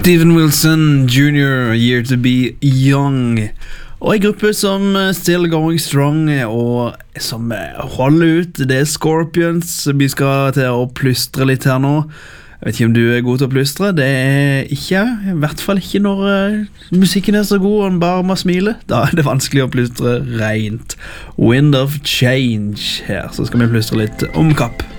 Steven Wilson Jr., Year to be Young. Og en gruppe som still going strong og som holder ut, det Scorpions. Vi skal til å plystre litt her nå. Jeg vet ikke om du god til å plystre. Det ikke, i hvert fall ikke når musikken så god og en bare må smile. Da det vanskelig å plystre rent. Wind of Change her, så skal vi plystre litt om kapp.